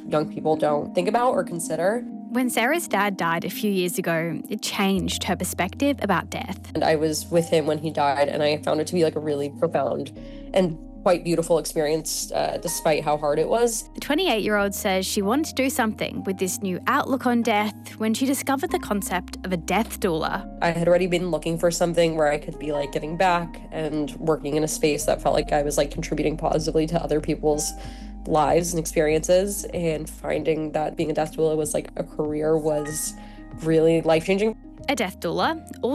young people don't think about or consider. When Sarah's dad died a few years ago, it changed her perspective about death. And I was with him when he died, and I found it to be like a really profound and quite beautiful experience, despite how hard it was. The 28-year-old says she wanted to do something with this new outlook on death when she discovered the concept of a death doula. I had already been looking for something where I could be like giving back and working in a space that felt like I was like contributing positively to other people's lives and experiences, and finding that being a death doula was like a career was really life-changing. A death doula,